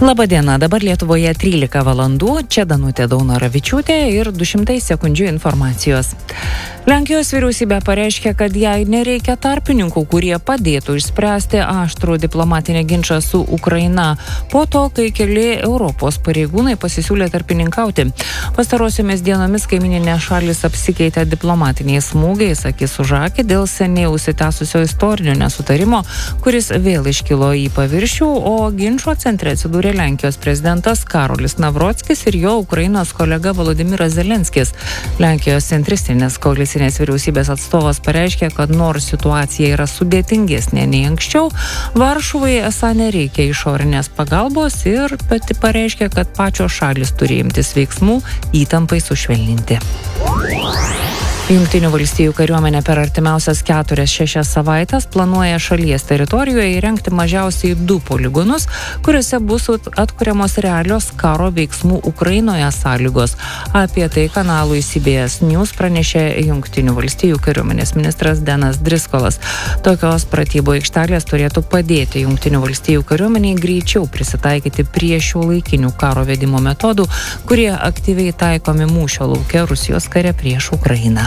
Labadiena, dabar Lietuvoje 13 valandų, čia Danutė Daunoravičiūtė ir 200 sekundžių informacijos. Lenkijos vyriausybė pareiškė, kad jai nereikia tarpininkų, kurie padėtų išspręsti aštrų diplomatinį ginčą su Ukraina, po to, kai keli Europos pareigūnai pasisiūlė tarpininkauti. Pastarosiomis dienomis kaimininės šalys apsikeitė diplomatiniais smūgiais, akis už akį, dėl seniai užsitęsusio istorinio nesutarimo, kuris vėl iškilo į paviršių, o ginčo centre atsidūrė Lenkijos prezidentas Karolis Navrockis ir jo Ukrainos kolega Volodymyras Zelenskis. Lenkijos centristinės koalicinės vyriausybės atstovas pareiškė, kad nors situacija yra sudėtingesnė nei anksčiau, Varšuvai esą nereikia išorinės pagalbos ir pati pareiškė, kad pačios šalis turi imtis veiksmų įtampai sušvelninti. Jungtinių valstijų kariuomenė per artimiausias 4-6 savaitės planuoja šalies teritorijoje įrengti mažiausiai 2 poligonus, kuriuose bus atkuriamos realios karo veiksmų Ukrainoje sąlygos. Apie tai kanalui CBS News pranešė Jungtinių valstijų kariuomenės ministras Denas Driskolas. Tokios pratybų aikštelės turėtų padėti Jungtinių valstijų kariuomeniai greičiau prisitaikyti prie šiuolaikinių karo vedimo metodų, kurie aktyviai taikomi mūšio lauke Rusijos kare prieš Ukrainą.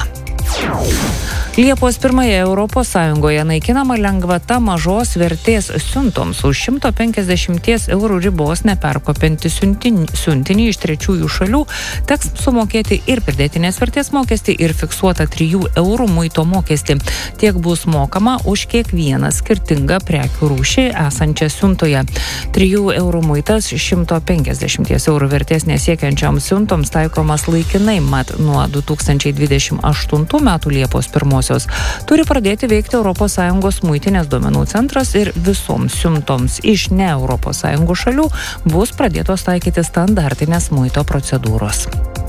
Liepos 1 Europos Sąjungoje naikinama lengvata mažos vertės siuntoms už 150 eurų ribos neperkopiantį siuntinį iš trečiųjų šalių teks sumokėti ir pridėtinės vertės mokestį, ir fiksuotą 3 eurų muito mokestį. Tiek bus mokama už kiekvieną skirtingą prekių rūšį esančią siuntoje. 3 eurų muitas 150 eurų vertės nesiekiančioms siuntoms taikomas laikinai, mat nuo 2028 metų Liepos 1 turi pradėti veikti ES muitinės duomenų centras ir visoms siuntoms iš ne ES šalių bus pradėtos taikyti standartinės muito procedūros.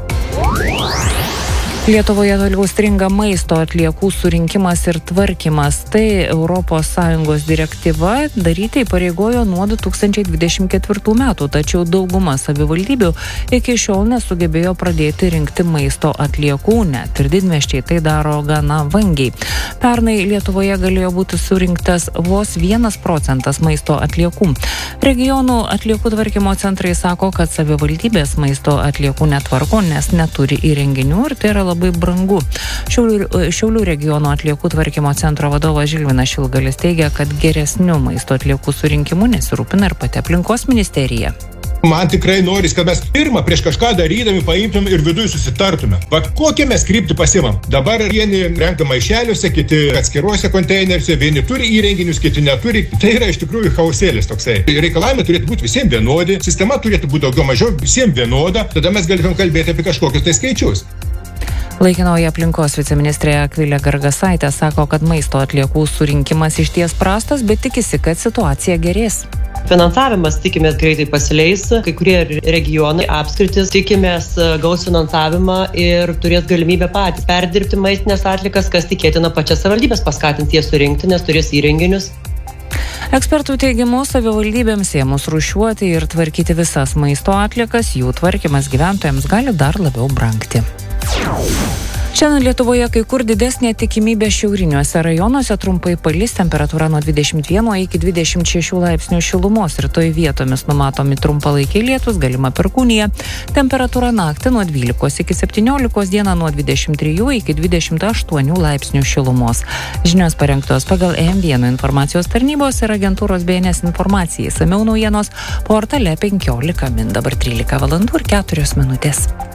Lietuvoje toliau stringa maisto atliekų surinkimas ir tvarkymas. Tai ES direktyva daryti įpareigojo nuo 2024 metų, tačiau dauguma savivaldybių iki šiol nesugebėjo pradėti rinkti maisto atliekų, net ir didmiesčiai tai daro gana vangiai. Pernai Lietuvoje galėjo būti surinktas vos 1% maisto atliekų. Regionų atliekų tvarkymo centrai sako, kad savivaldybės maisto atliekų netvarko, nes neturi įrenginių ir tai yra labai brangu. Šiaulių regiono atliekų tvarkymo centro vadovas Žilvinas Šilgalis teigia, kad geresniu maisto atliekų surinkimu nesirūpina ir pati aplinkos ministerija. Man tikrai noris, kad mes pirmą prieš kažką darydami paimtum ir viduje susitartume. Vat kokią mes kryptį pasimam. Dabar vieni renka maišeliuose, kiti atskiruose konteineriuose, vieni turi įrenginius, kiti neturi. Tai yra iš tikrųjų chaosėlis toksai. Reikalavimai turėtų būti visiems vienodi, sistema turėtų būti daugiau mažiau visiems vienoda, tada mes galėtume kalbėti apie kažkokius tai skaičius. Laikinoji aplinkos viceministrė Akvilė Gargasaitė sako, kad maisto atliekų surinkimas išties prastas, bet tikisi, kad situacija gerės. Finansavimas, tikimės, greitai pasileis. Kai kurie regionai, apskritis, tikimės, gaus finansavimą ir turės galimybę patys perdirbti maistinės atliekas, kas tikėtina pačias savivaldybės paskatinti jas surinkti, nes turės įrenginius. Ekspertų teigimu, savivaldybėms ėmus rūšiuoti ir tvarkyti visas maisto atliekas, jų tvarkymas gyventojams gali dar labiau brangti. Šiandien Lietuvoje kai kur didesnė tikimybė šiauriniuose rajonuose, trumpai palis, temperatūra nuo 21 iki 26 laipsnių šilumos, rytoj vietomis numatomi trumpalaikiai lietus, galima perkūnija, temperatūra naktį nuo 12 iki 17, dieną nuo 23 iki 28 laipsnių šilumos. Žinios parengtos pagal EM1 informacijos tarnybos ir agentūros BNS informacijai. Išsamiau naujienos portale 15 min. Dabar 13 valandų ir 4 minutės.